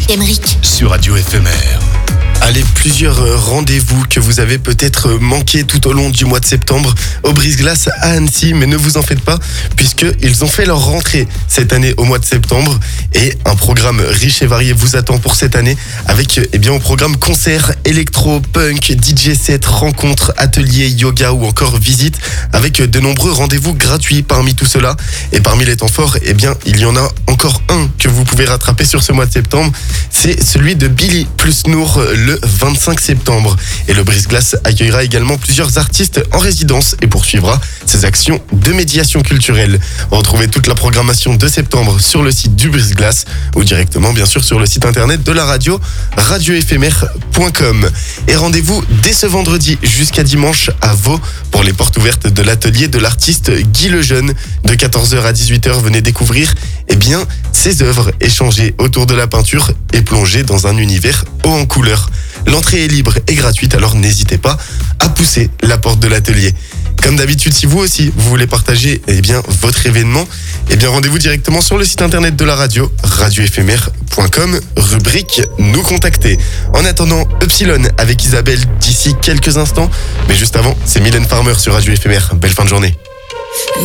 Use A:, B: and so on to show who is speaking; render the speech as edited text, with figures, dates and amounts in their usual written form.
A: Emeric.
B: Sur Radio Éphémère.
C: Allez, plusieurs rendez-vous que vous avez peut-être manqués tout au long du mois de septembre au Brise-Glace à Annecy, mais ne vous en faites pas, puisqu'ils ont fait leur rentrée cette année au mois de septembre, et un programme riche et varié vous attend pour cette année, avec au programme concerts, électro, punk, DJ set, rencontres, ateliers, yoga ou encore visites, avec de nombreux rendez-vous gratuits parmi tout cela. Et parmi les temps forts, il y en a encore un que vous pouvez rattraper sur ce mois de septembre, c'est celui de Billy plus Nour le 25 septembre. Et le Brise-Glace accueillera également plusieurs artistes en résidence et poursuivra ses actions de médiation culturelle. Retrouvez toute la programmation de septembre sur le site du Brise-Glace ou directement bien sûr sur le site internet de la radio, radioéphémère.com. Et rendez-vous dès ce vendredi jusqu'à dimanche à Vaud pour les portes ouvertes de l'atelier de l'artiste Guy Lejeune. De 14h à 18h, venez découvrir ses œuvres, échanger autour de la peinture et plonger dans un univers haut en couleurs. L'entrée est libre et gratuite, alors n'hésitez pas à pousser la porte de l'atelier. Comme d'habitude, si vous aussi vous voulez partager votre événement, rendez-vous directement sur le site internet de la radio, radioéphémère.com, rubrique Nous contacter. En attendant, Epsilon avec Isabelle d'ici quelques instants, mais juste avant, c'est Mylène Farmer sur Radio Éphémère. Belle fin de journée.